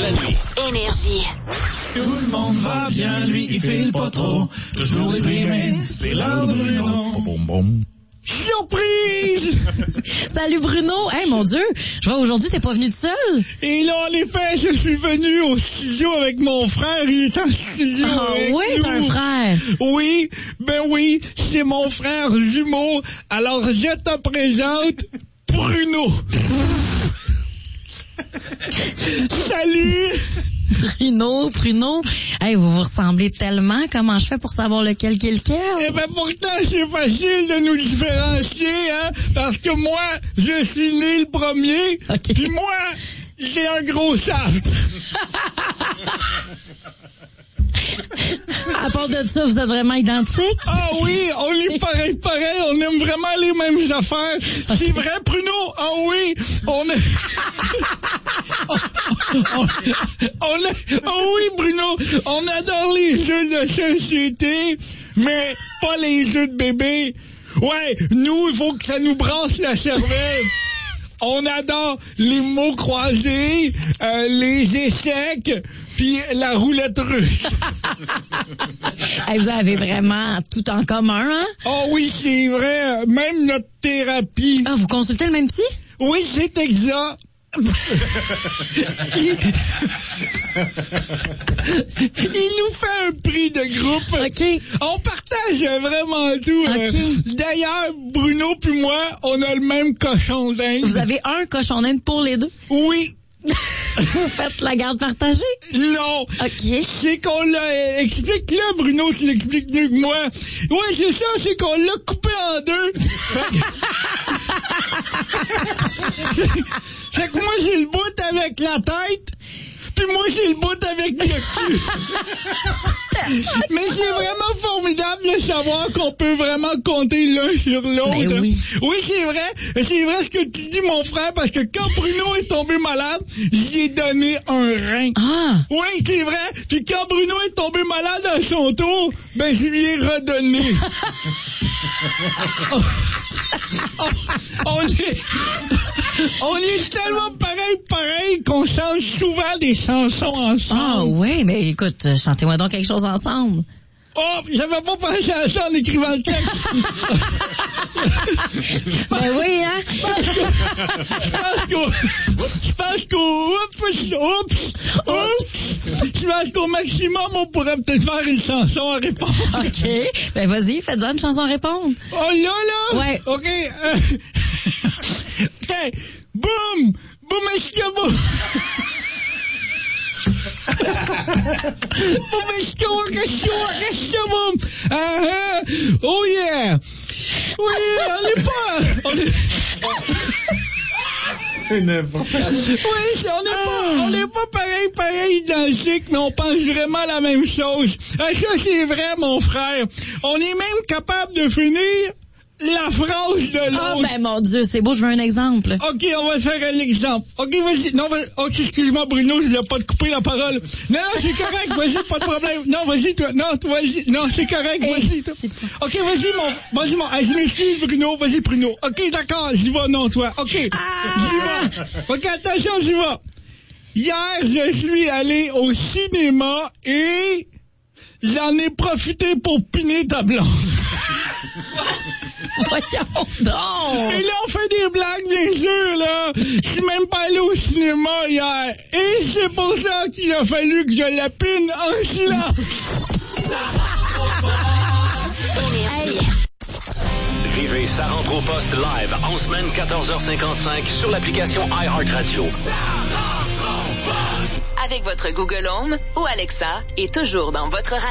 la nuit. Énergie. Tout le monde va bien, lui, il file pas trop. Toujours déprimé, c'est l'heure de Bruno. Surprise! Salut Bruno! Hey, mon Dieu! Je vois aujourd'hui, t'es pas venu tout seul? Et là, en effet, je suis venu au studio avec mon frère. Il est en studio. Ah oui, t'as un frère. Oui, ben oui, c'est mon frère jumeau. Alors, je te présente Bruno. Salut! Bruno. Hey, vous vous ressemblez tellement. Comment je fais pour savoir lequel qui est lequel? Eh ben, pourtant, c'est facile de nous différencier, hein, parce que moi, je suis né le premier, OK. puis moi, j'ai un gros shaft. À part de ça, vous êtes vraiment identiques? Ah oui, on est pareil, on aime vraiment les mêmes affaires. Okay. C'est vrai, Bruno? Ah oui, ah oui, Bruno, on adore les jeux de société, mais pas les jeux de bébé. Ouais, nous, il faut que ça nous brasse la cervelle. On adore les mots croisés, les échecs, puis la roulette russe. Hey, vous avez vraiment tout en commun, hein? Oh oui, c'est vrai. Même notre thérapie. Ah, vous consultez le même psy? Oui, c'est exact. Il nous fait un prix de groupe. OK. On partage vraiment tout. OK. D'ailleurs, Bruno puis moi, on a le même cochon d'Inde. Vous avez un cochon d'Inde pour les deux? Oui. Vous faites la garde partagée? Non. OK. C'est qu'on l'a... Explique-le, Bruno, tu l'expliques mieux que moi. Oui, c'est ça, c'est qu'on l'a coupé en deux. C'est que moi, j'ai le bout avec la tête, puis moi, j'ai le bout avec le cul. Mais c'est vraiment formidable de savoir qu'on peut vraiment compter l'un sur l'autre. Ben oui. Oui, c'est vrai ce que tu dis, mon frère, parce que quand Bruno est tombé malade, j'y ai donné un rein. Ah! Oui, c'est vrai. Puis quand Bruno est tombé malade à son tour, ben je lui ai redonné. On est tellement pareil qu'on chante souvent des chansons ensemble. Ah oui, mais écoute, chantez-moi donc quelque chose ensemble. Oh, j'avais pas pensé à ça en écrivant le texte. Ben oui, hein? Je pense qu'au maximum, on pourrait peut-être faire une chanson à répondre. OK. Ben vas-y, faites-en une chanson à répondre. Oh là? Ouais. OK. Okay. Boum! Boum, escabeau! Oh yeah! Oui, on n'est pas pareil identique, mais on pense vraiment la même chose. Ça, c'est vrai, mon frère. On est même capable de finir la phrase de l'autre. Ah, ben mon Dieu, c'est beau, je veux un exemple. OK, on va faire un exemple. OK, vas-y. Non, OK, excuse-moi, Bruno, je voulais pas te couper la parole. Non, c'est correct, vas-y, pas de problème. Non, vas-y, toi. Non, vas-y. Non, c'est correct, vas-y, toi. OK, vas-y, mon. Je m'excuse, Bruno. Vas-y, Bruno. OK, d'accord, j'y vais, non, toi. OK, j'y vais. OK, attention, j'y vais. Hier, je suis allé au cinéma et j'en ai profité pour piner ta blonde. Voyons donc! Et là, on fait des blagues, bien sûr, là. Je suis même pas allé au cinéma hier. Et c'est pour ça qu'il a fallu que je la pine en silence. Hey. Vivez Ça rentre au poste live en semaine 14h55 sur l'application iHeartRadio. Ça rentre au poste! Avec votre Google Home ou Alexa et toujours dans votre radio.